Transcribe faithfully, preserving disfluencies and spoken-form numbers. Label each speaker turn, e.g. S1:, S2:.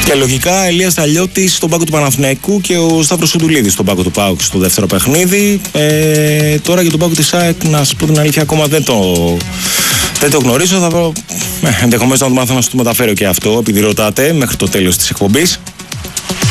S1: Και λογικά Ηλίας Ταλιώτης στον πάγκο του Παναθηναϊκού και ο Σταύρος Σουντουλίδης στον πάγκο του ΠΑΟΚ στο δεύτερο παιχνίδι. Ε, τώρα για τον πάγκο της ΑΕΚ, να σας πω την αλήθεια, ακόμα δεν το, δεν το γνωρίζω. Θα βρω, ε, ενδεχομένως να το μάθω να σου το μεταφέρω και αυτό, επειδή ρωτάτε μέχρι το τέλος της εκπομπής.